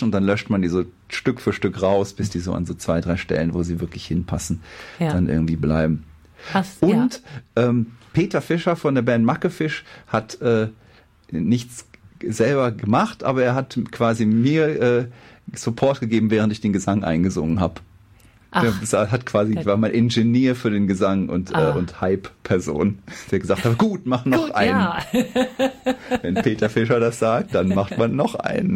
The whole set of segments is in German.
löschen und dann löscht man die so Stück für Stück raus, bis die so an so 2, 3 Stellen, wo sie wirklich hinpassen, dann irgendwie bleiben. Und Peter Fischer von der Band Mackefisch hat nichts selber gemacht, aber er hat quasi mir Support gegeben, während ich den Gesang eingesungen habe. Der hat quasi, war mein Ingenieur für den Gesang und Hype-Person, der gesagt hat, gut, mach noch einen. Ja. Wenn Peter Fischer das sagt, dann macht man noch einen.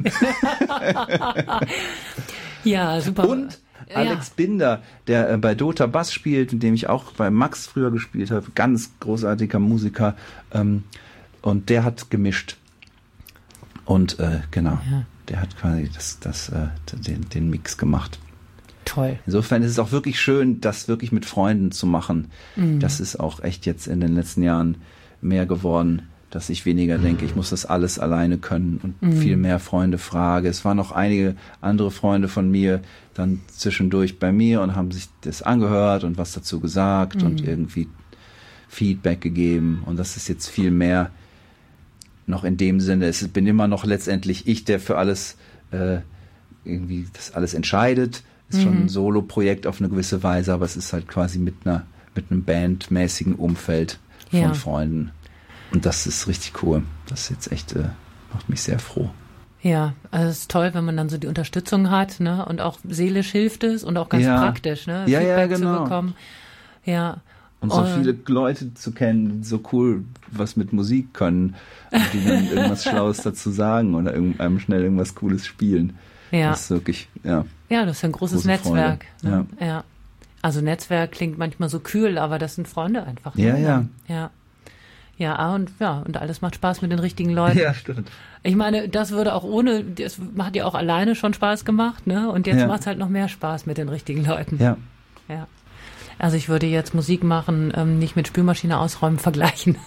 Ja, super. Und Alex Binder, der bei Dota Bass spielt, mit dem ich auch bei Max früher gespielt habe, ganz großartiger Musiker, und der hat gemischt. Und der hat quasi den Mix gemacht. Toll. Insofern ist es auch wirklich schön, das wirklich mit Freunden zu machen. Das ist auch echt jetzt in den letzten Jahren mehr geworden, dass ich weniger denke, ich muss das alles alleine können und viel mehr Freunde frage. Es waren noch einige andere Freunde von mir dann zwischendurch bei mir und haben sich das angehört und was dazu gesagt und irgendwie Feedback gegeben. Und das ist jetzt viel mehr noch in dem Sinne. Ich bin immer noch letztendlich ich, der für alles irgendwie das alles entscheidet. Ist schon ein Solo-Projekt auf eine gewisse Weise, aber es ist halt quasi mit einem bandmäßigen Umfeld von Freunden. Und das ist richtig cool. Das ist jetzt echt, macht mich sehr froh. Ja, also es ist toll, wenn man dann so die Unterstützung hat, ne? Und auch seelisch hilft es und auch ganz praktisch, ne? Feedback zu bekommen. Ja. Und so viele Leute zu kennen, die so cool was mit Musik können, und die dann irgendwas Schlaues dazu sagen oder einem schnell irgendwas Cooles spielen. Ja. Das ist wirklich, Ja, das ist ein großes Netzwerk. Ne? Ja. Also Netzwerk klingt manchmal so kühl, aber das sind Freunde einfach. Ne? Ja. Ja, und alles macht Spaß mit den richtigen Leuten. Ja, stimmt. Ich meine, das hat ja auch alleine schon Spaß gemacht, ne? Und jetzt macht es halt noch mehr Spaß mit den richtigen Leuten. Ja. Ja. Also ich würde jetzt Musik machen, nicht mit Spülmaschine ausräumen vergleichen.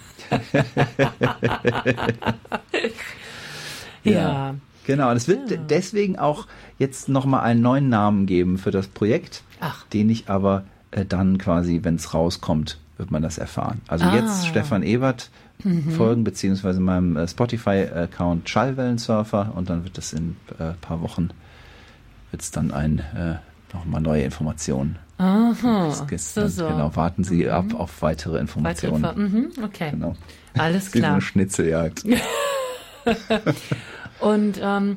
Ja. Genau, und es wird deswegen auch jetzt nochmal einen neuen Namen geben für das Projekt, den ich aber dann quasi, wenn es rauskommt, wird man das erfahren. Also jetzt Stefan Ebert folgen, beziehungsweise meinem Spotify-Account Schallwellensurfer, und dann wird es in ein paar Wochen wird's dann nochmal neue Informationen. Aha, Genau, warten Sie ab auf weitere Informationen. Okay, genau. Alles klar. Eine Schnitzeljagd. Und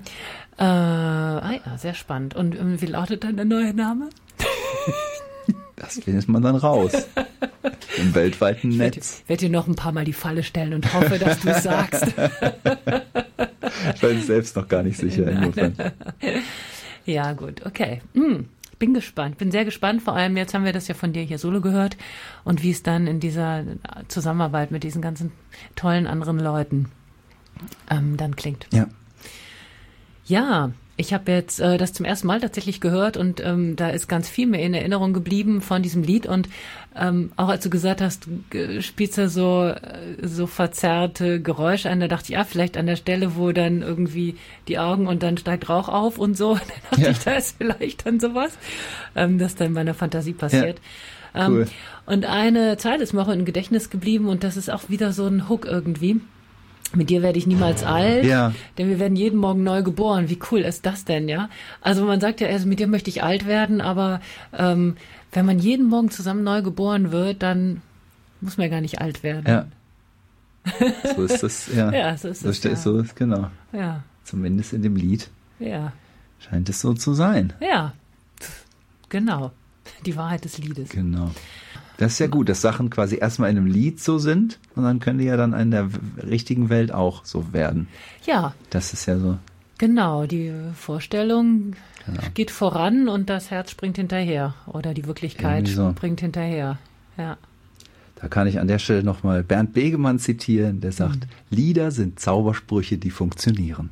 sehr spannend. Und wie lautet dann der neue Name? Das findet man dann raus. Im weltweiten Netz. Ich werde dir noch ein paar Mal die Falle stellen und hoffe, dass du es sagst. Ich bin selbst noch gar nicht sicher. Insofern. Ja, gut, okay. Bin gespannt, bin sehr gespannt. Vor allem jetzt haben wir das ja von dir hier solo gehört und wie es dann in dieser Zusammenarbeit mit diesen ganzen tollen anderen Leuten dann klingt. Ja. Ja, ich habe jetzt das zum ersten Mal tatsächlich gehört und da ist ganz viel mir in Erinnerung geblieben von diesem Lied und auch als du gesagt hast, du spielst ja so verzerrte Geräusche ein, da dachte ich, vielleicht an der Stelle, wo dann irgendwie die Augen und dann steigt Rauch auf und so, dann dachte ich, da ist vielleicht dann sowas, das dann bei einer Fantasie passiert. Ja, cool. Und eine Zeile ist mir auch im Gedächtnis geblieben und das ist auch wieder so ein Hook irgendwie. Mit dir werde ich niemals alt, denn wir werden jeden Morgen neu geboren. Wie cool ist das denn, ja? Also man sagt ja, also mit dir möchte ich alt werden, aber wenn man jeden Morgen zusammen neu geboren wird, dann muss man ja gar nicht alt werden. Ja. So ist das, ja. Ja, so ist es. So ist genau. Ja. Zumindest in dem Lied. Ja. Scheint es so zu sein. Ja. Genau. Die Wahrheit des Liedes. Genau. Das ist ja gut, dass Sachen quasi erstmal in einem Lied so sind und dann können die ja dann in der richtigen Welt auch so werden. Ja. Das ist ja so. Genau, die Vorstellung geht voran und das Herz springt hinterher oder die Wirklichkeit springt hinterher. Ja. Da kann ich an der Stelle nochmal Bernd Begemann zitieren, der sagt, Lieder sind Zaubersprüche, die funktionieren.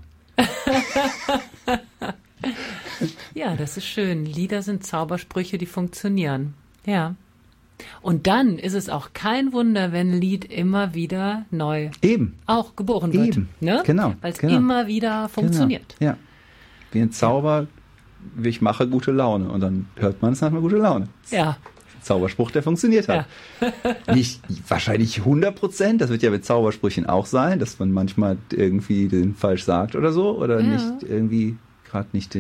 Ja, das ist schön. Lieder sind Zaubersprüche, die funktionieren. Ja. Und dann ist es auch kein Wunder, wenn ein Lied immer wieder neu auch geboren wird. Eben. Ne? Genau. Weil es immer wieder funktioniert. Genau. Ja. Wie ein Zauber, ich mache gute Laune. Und dann hört man es nach einer gute Laune. Ja. Zauberspruch, der funktioniert hat. Ja. Nicht wahrscheinlich 100%, das wird ja mit Zaubersprüchen auch sein, dass man manchmal irgendwie den falsch sagt oder so. Oder nicht irgendwie gerade nicht den